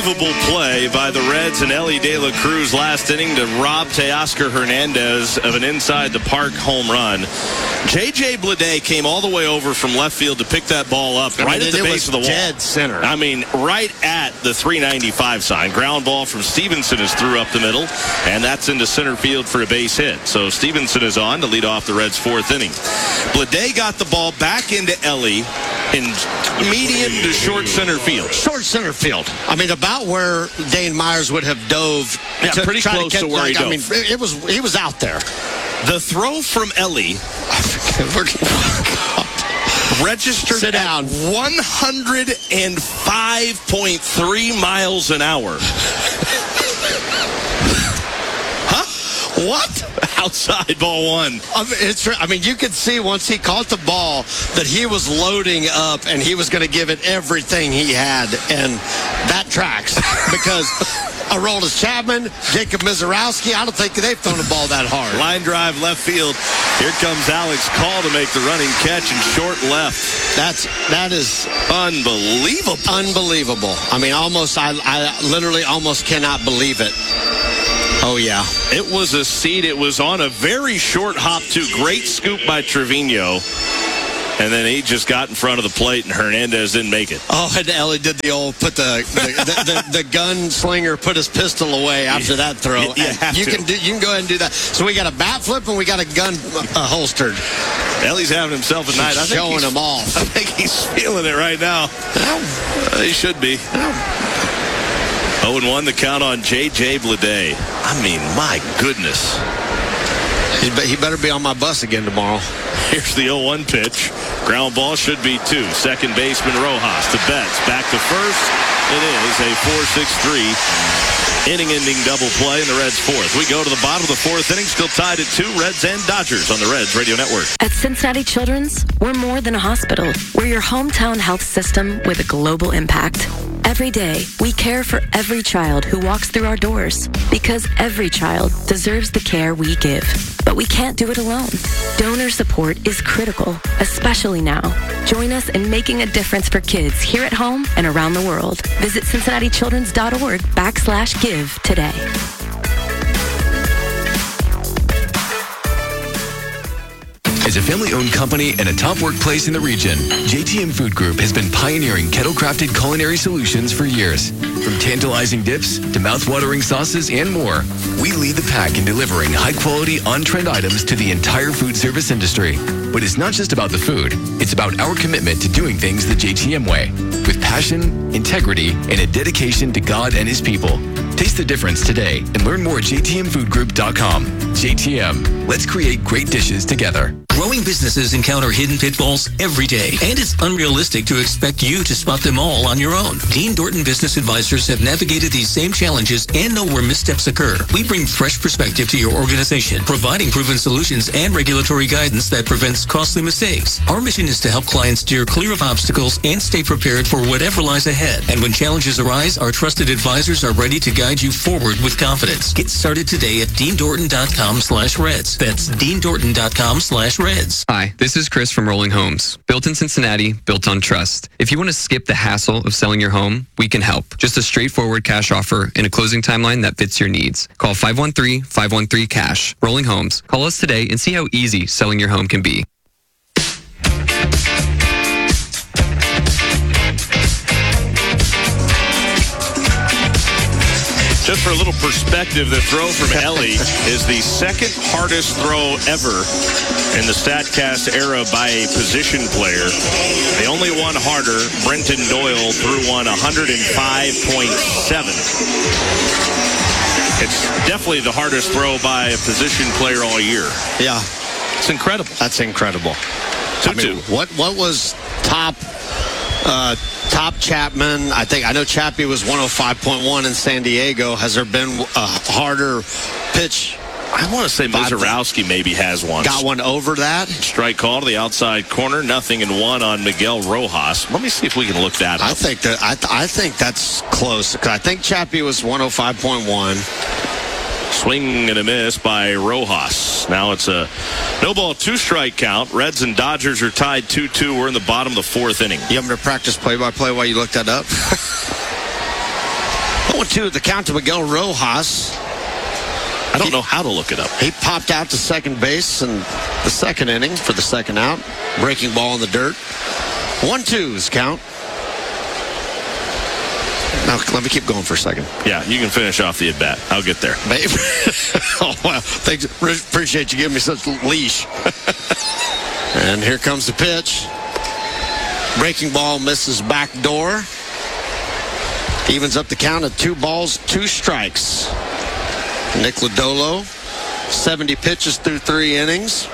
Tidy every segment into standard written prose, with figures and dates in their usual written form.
unbelievable play by the Reds and Elly De La Cruz last inning to rob Teoscar Hernandez of an inside-the-park home run. J.J. Bleday came all the way over from left field to pick that ball up right at the base of the wall. Dead center. I mean, right at the 395 sign. Ground ball from Stevenson is through up the middle, and that's into center field for a base hit. So Stevenson is on to lead off the Reds' fourth inning. Bleday got the ball back into Elly in medium to short center field. Short center field. I mean, about where Dane Myers would have dove. Yeah, pretty close to where he dove. I mean, he was out there. The throw from Elly registered Sit down. at 105.3 miles an hour. What? Outside ball one. I mean, you could see once he caught the ball that he was loading up and he was going to give it everything he had. And that tracks because Aroldis Chapman, Jacob Mizorowski, I don't think they've thrown a ball that hard. Line drive left field. Here comes Alex Call to make the running catch and short left. That is unbelievable. Unbelievable. I mean, I literally almost cannot believe it. Oh, yeah. It was a seed. It was on a very short hop, too. Great scoop by Trevino. And then he just got in front of the plate, and Hernandez didn't make it. Oh, and Elly did the old put the gunslinger put his pistol away after that throw. You can go ahead and do that. So we got a bat flip and we got a gun holstered. Elly's having himself a night. Showing him off. I think he's feeling it right now. He should be. 0-1 the count on J.J. Bleday. I mean, my goodness. He better be on my bus again tomorrow. Here's the 0-1 pitch. Ground ball should be 2. Second baseman Rojas to Betts. Back to first. It is a 4-6-3 inning-ending double play in the Reds' fourth. We go to the bottom of the fourth inning, still tied at 2. Reds and Dodgers on the Reds Radio Network. At Cincinnati Children's, we're more than a hospital. We're your hometown health system with a global impact. Every day, we care for every child who walks through our doors because every child deserves the care we give. But we can't do it alone. Donor support is critical, especially now. Join us in making a difference for kids here at home and around the world. Visit CincinnatiChildren's.org/give today. As a family-owned company and a top workplace in the region, JTM Food Group has been pioneering kettle-crafted culinary solutions for years. From tantalizing dips to mouth-watering sauces and more, we lead the pack in delivering high-quality, on-trend items to the entire food service industry. But it's not just about the food. It's about our commitment to doing things the JTM way, with passion, integrity, and a dedication to God and His people. Taste the difference today and learn more at jtmfoodgroup.com. JTM, let's create great dishes together. Growing businesses encounter hidden pitfalls every day, and it's unrealistic to expect you to spot them all on your own. Dean Dorton Business Advisors have navigated these same challenges and know where missteps occur. We bring fresh perspective to your organization, providing proven solutions and regulatory guidance that prevents costly mistakes. Our mission is to help clients steer clear of obstacles and stay prepared for whatever lies ahead. And when challenges arise, our trusted advisors are ready to guide you forward with confidence. Get started today at deandorton.com/reds. That's deandorton.com/reds. Hi, this is Chris from Rolling Homes. Built in Cincinnati, built on trust. If you want to skip the hassle of selling your home, we can help. Just a straightforward cash offer and a closing timeline that fits your needs. Call 513-513-CASH. Rolling Homes. Call us today and see how easy selling your home can be. Just for a little perspective, the throw from Elly is the second hardest throw ever in the StatCast era by a position player. The only one harder, Brenton Doyle threw one 105.7. It's definitely the hardest throw by a position player all year. Yeah. It's incredible. That's incredible. 2-2. What was top Chapman? I know Chappie was 105.1 in San Diego. Has there been a harder pitch? I want to say Mizorowski maybe has one. Got one over that? Strike call to the outside corner. 0-1 on Miguel Rojas. Let me see if we can look that up. I think that's close. I think Chappie was 105.1. Swing and a miss by Rojas. Now it's a no-ball, 2-strike count. Reds and Dodgers are tied 2-2. We're in the bottom of the fourth inning. You want me to practice play-by-play while you look that up? 0-2 at the count to Miguel Rojas. I don't know how to look it up. He popped out to second base in the second inning for the second out. Breaking ball in the dirt. 1-2 is count. Now, let me keep going for a second. Yeah, you can finish off the at-bat. I'll get there. Oh, wow. Thanks. Appreciate you giving me such a leash. And here comes the pitch. Breaking ball misses back door. Evens up the count at 2 balls, 2 strikes. Nick Lodolo, 70 pitches through 3 innings.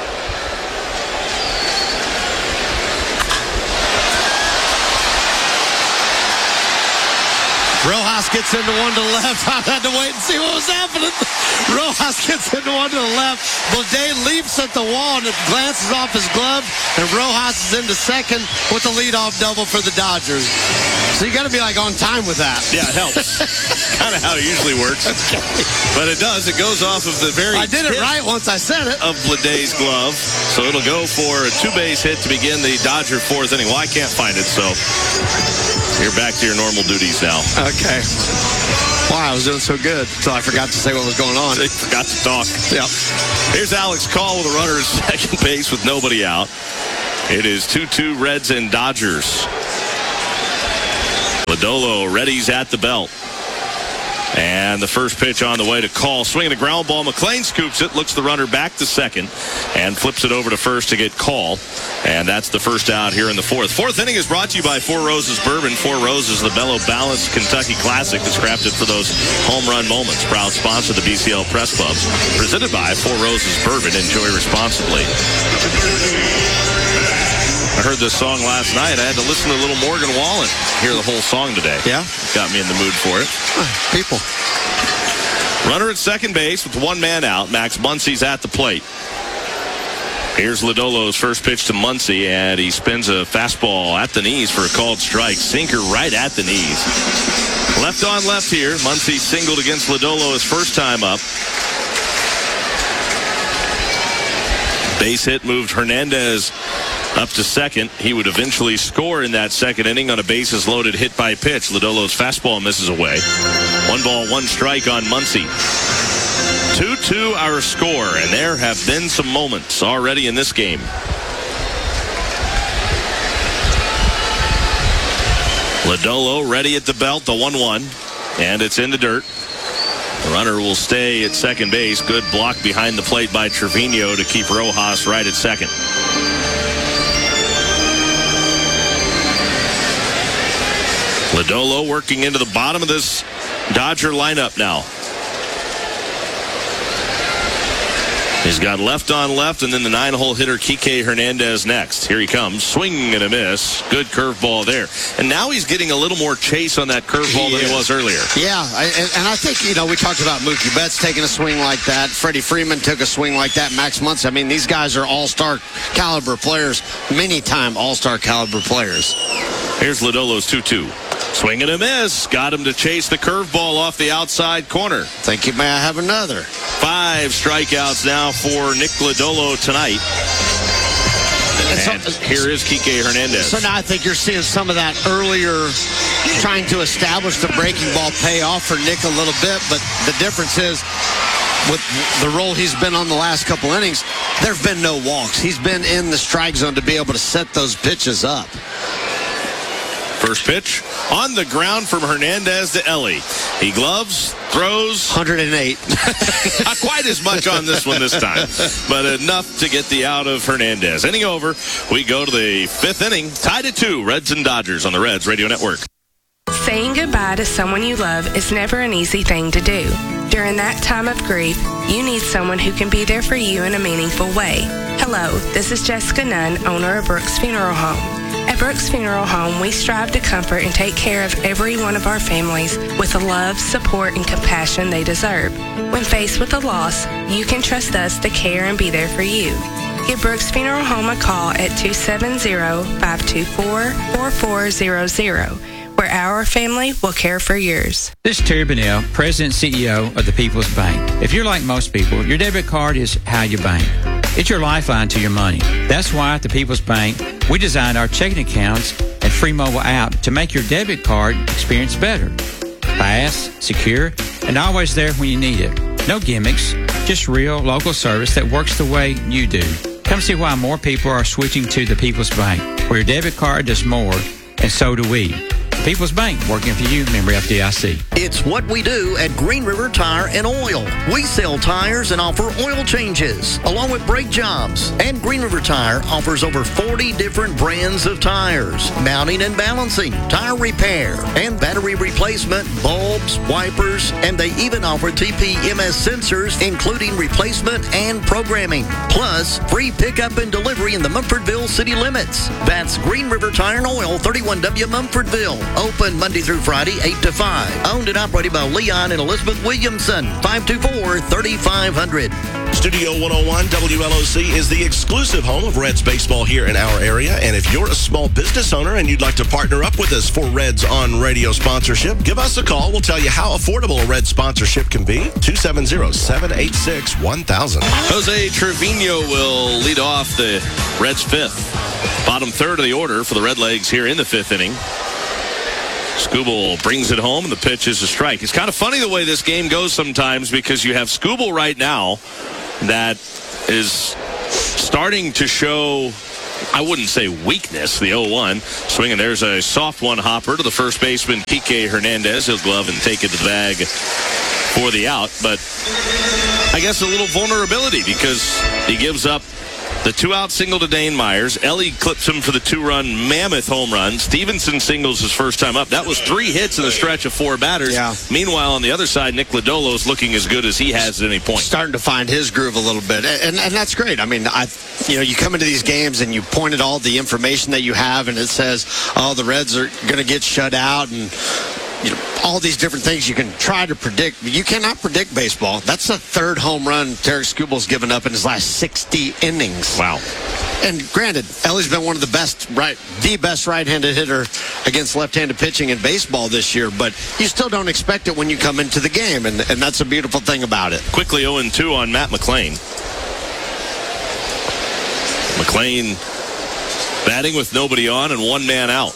Rojas gets into one to the left. I had to wait and see what was happening. Rojas gets into one to the left. Blade leaps at the wall and it glances off his glove. And Rojas is into second with the leadoff double for the Dodgers. So you got to be like on time with that. Yeah, it helps. Kind of how it usually works. Okay. But it does. It goes off of the very I did it right once I said it. Of Blade's glove. So it'll go for a 2-base hit to begin the Dodger 4th inning. Well, I can't find it, so you're back to your normal duties now. Okay. Wow, I was doing so good until I forgot to say what was going on. I forgot to talk. Yep. Here's Alex Call with a runner at second base with nobody out. It is 2-2 Reds and Dodgers. Lodolo readies at the belt. And the first pitch on the way to Call. Swinging a ground ball. McLean scoops it, looks the runner back to second, and flips it over to first to get Call. And that's the first out here in the 4th. 4th inning is brought to you by Four Roses Bourbon. Four Roses, the Bellow Balanced Kentucky Classic that's crafted for those home run moments. Proud sponsor of the BCL Press Club. Presented by Four Roses Bourbon. Enjoy responsibly. I heard this song last night. I had to listen to Little Morgan Wallen hear the whole song today. Yeah? Got me in the mood for it. People. Runner at second base with 1 man out. Max Muncy's at the plate. Here's Lodolo's first pitch to Muncy, and he spins a fastball at the knees for a called strike. Sinker right at the knees. Left on left here. Muncy singled against Lodolo his first time up. Base hit moved Hernandez up to second. He would eventually score in that second inning on a bases loaded hit by pitch. Lodolo's fastball misses away. 1 ball, 1 strike on Muncy. 2-2 our score, and there have been some moments already in this game. Lodolo ready at the belt, the 1-1, and it's in the dirt. The runner will stay at second base. Good block behind the plate by Trevino to keep Rojas right at second. Lodolo working into the bottom of this Dodger lineup now. He's got left on left, and then the 9-hole hitter Kike Hernandez next. Here he comes. Swing and a miss. Good curveball there. And now he's getting a little more chase on that curveball than he was earlier. Yeah, and I think, we talked about Mookie Betts taking a swing like that. Freddie Freeman took a swing like that. Max Muncy. I mean, these guys are all-star caliber players. Many-time all-star caliber players. Here's Lodolo's 2-2. Swing and a miss. Got him to chase the curveball off the outside corner. Think you may have another. 5 strikeouts now for Nick Lodolo tonight. And here is Kike Hernandez. So now I think you're seeing some of that earlier trying to establish the breaking ball payoff for Nick a little bit, but the difference is with the role he's been on the last couple innings, there have been no walks. He's been in the strike zone to be able to set those pitches up. First pitch on the ground from Hernandez to Ellie. He gloves, throws. 108. Not quite as much on this one this time, but enough to get the out of Hernandez. Inning over. We go to the 5th inning. Tied at 2. Reds and Dodgers on the Reds Radio Network. Saying goodbye to someone you love is never an easy thing to do. During that time of grief, you need someone who can be there for you in a meaningful way. Hello, this is Jessica Nunn, owner of Brooks Funeral Home. At Brooks Funeral Home, we strive to comfort and take care of every one of our families with the love, support, and compassion they deserve. When faced with a loss, you can trust us to care and be there for you. Give Brooks Funeral Home a call at 270-524-4400, where our family will care for yours. This is Terry Bunnell, President and CEO of the People's Bank. If you're like most people, your debit card is how you bank. It's your lifeline to your money. That's why at the People's Bank, we designed our checking accounts and free mobile app to make your debit card experience better. fast, secure, and always there when you need it. No gimmicks, just real local service that works the way you do. Come see why more people are switching to the People's Bank, where your debit card does more, and so do we. People's Bank, working for you, member FDIC. It's what we do at Green River Tire and Oil. We sell tires and offer oil changes, along with brake jobs. And Green River Tire offers over 40 different brands of tires, mounting and balancing, tire repair, and battery replacement, bulbs, wipers, and they even offer TPMS sensors, including replacement and programming. Plus, free pickup and delivery in the Mumfordville city limits. That's Green River Tire and Oil, 31W Mumfordville. Open Monday through Friday, 8 to 5. Owned and operated by Leon and Elizabeth Williamson. 524-3500. Studio 101 WLOC is the exclusive home of Reds baseball here in our area. And if you're a small business owner and you'd like to partner up with us for Reds on Radio sponsorship, give us a call. We'll tell you how affordable a Reds sponsorship can be. 270-786-1000. Jose Trevino will lead off the Reds' fifth. Bottom third of the order for the Redlegs here in the fifth inning. Skubal brings it home, and the pitch is a strike. It's kind of funny the way this game goes sometimes because you have Skubal right now that is starting to show, I wouldn't say weakness, the 0-1. Swinging, there's a soft one hopper to the first baseman, Kike Hernandez. He'll glove and take it to the bag for the out. But I guess a little vulnerability because he gives up the 2-out single to Dane Myers. Ellie clips him for the 2-run mammoth home run. Stevenson singles his first time up. That was 3 hits in the stretch of 4 batters. Yeah. Meanwhile, on the other side, Nick Lodolo is looking as good as he has at any point. Starting to find his groove a little bit, and that's great. I mean, you come into these games and you point at all the information that you have, and it says, oh, the Reds are going to get shut out, and all these different things you can try to predict. You cannot predict baseball. That's the third home run Tarik Skubal's given up in his last 60 innings. Wow. And granted, Ellie's been one of the best right-handed hitter against left-handed pitching in baseball this year, but you still don't expect it when you come into the game, and that's a beautiful thing about it. Quickly 0-2 on Matt McLain. McLain batting with nobody on and 1 man out.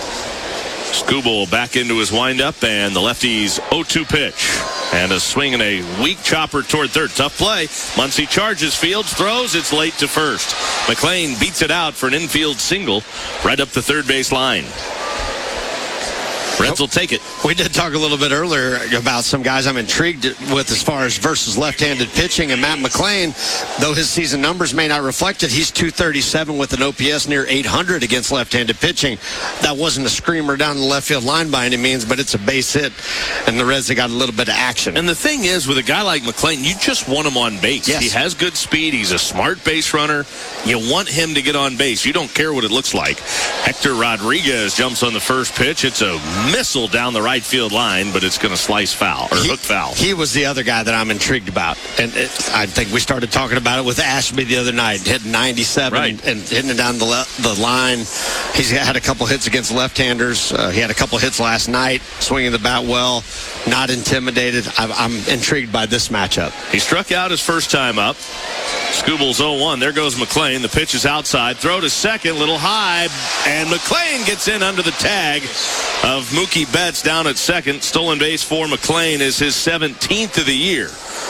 Skubal back into his windup, and the lefty's 0-2 pitch. And a swing and a weak chopper toward third. Tough play. Muncy charges, fields, throws. It's late to first. McLain beats it out for an infield single right up the third base line. Reds will take it. We did talk a little bit earlier about some guys I'm intrigued with as far as versus left-handed pitching. And Matt McLain, though his season numbers may not reflect it, he's 237 with an OPS near 800 against left-handed pitching. That wasn't a screamer down the left field line by any means, but it's a base hit, and the Reds have got a little bit of action. And the thing is, with a guy like McLain, you just want him on base. Yes. He has good speed. He's a smart base runner. You want him to get on base. You don't care what it looks like. Hector Rodriguez jumps on the first pitch. It's a missile down the right field line, but it's going to slice foul or hook foul. He was the other guy that I'm intrigued about, and I think we started talking about it with Ashby the other night, hitting 97 right. and hitting it down the line. He's had a couple hits against left-handers. He had a couple hits last night, swinging the bat well, not intimidated. I'm intrigued by this matchup. He struck out his first time up. Skubal's 0-1. There goes McLain. The pitch is outside. Throw to second, little high, and McLain gets in under the tag of Mookie Betts down at second. Stolen base for McLain is his 17th of the year.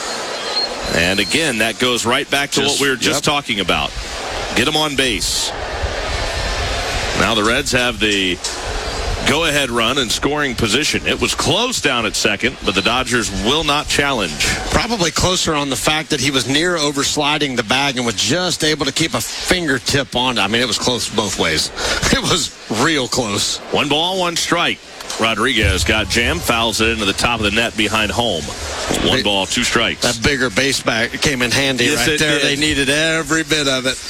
And again, that goes right back to what we were just talking about. Get him on base. Now the Reds have the go-ahead run in scoring position. It was close down at second, but the Dodgers will not challenge. Probably closer on the fact that he was near oversliding the bag and was just able to keep a fingertip on it. I mean, it was close both ways. It was real close. 1 ball, 1 strike. Rodriguez got jammed, fouls it into the top of the net behind home. 1 ball, 2 strikes. That bigger base bag came in handy right there. They needed every bit of it.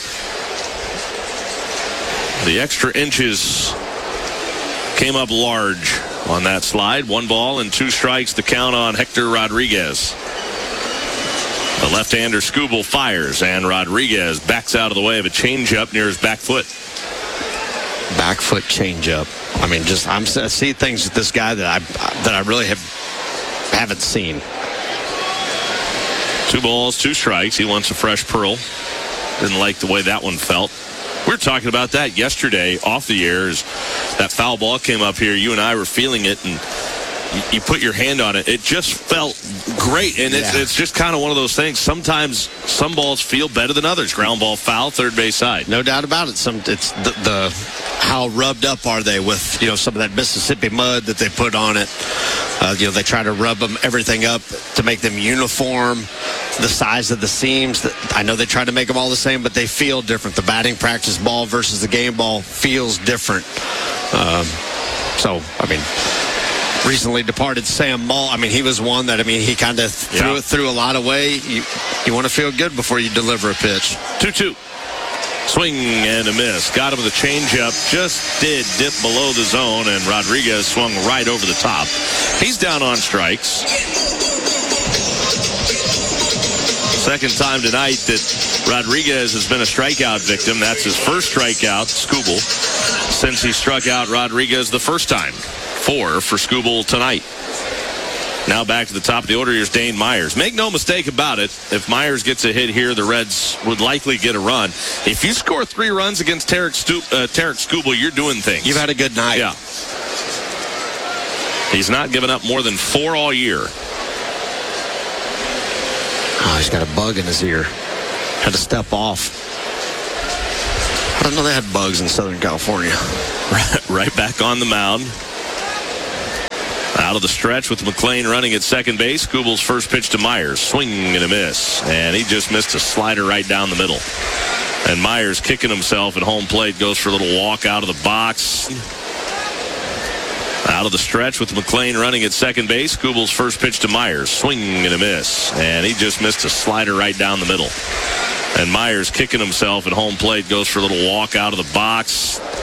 The extra inches came up large on that slide. 1 ball and 2 strikes to count on Hector Rodriguez. The left-hander Skubal fires, and Rodriguez backs out of the way of a changeup near his back foot. Back foot changeup. I mean, I see things with this guy that I really haven't seen. 2 balls, 2 strikes. He wants a fresh pearl. Didn't like the way that one felt. We were talking about that yesterday off the air as that foul ball came up here. You and I were feeling it, and you put your hand on it. It just felt great, and it's just kind of one of those things. Sometimes some balls feel better than others. Ground ball foul, third base side. No doubt about it. It's the how rubbed up are they with some of that Mississippi mud that they put on it. They try to rub everything up to make them uniform. The size of the seams, I know they try to make them all the same, but they feel different. The batting practice ball versus the game ball feels different. Recently departed Sam Mull. He was one that, he kind of threw a lot away. You want to feel good before you deliver a pitch. 2-2. Swing and a miss. Got him with a changeup. Just did dip below the zone, and Rodriguez swung right over the top. He's down on strikes. Second time tonight that Rodriguez has been a strikeout victim. That's his first strikeout, Skubal, since he struck out Rodriguez the first time. 4 for Skubal tonight. Now back to the top of the order. Here's Dane Myers. Make no mistake about it. If Myers gets a hit here, the Reds would likely get a run. If you score 3 runs against Tarek Skubal, you're doing things. You've had a good night. Yeah. He's not given up more than 4 all year. Oh, he's got a bug in his ear. Had to step off. I don't know they had bugs in Southern California. Right back on the mound. Out of the stretch with McLean running at second base. Skubal's first pitch to Myers. Swing and a miss. And he just missed a slider right down the middle. And Myers kicking himself at home plate. Goes for a little walk out of the box. Out of the stretch with McLean running at second base. Skubal's first pitch to Myers. Swing and a miss. And he just missed a slider right down the middle. And Myers kicking himself at home plate. Goes for a little walk out of the box.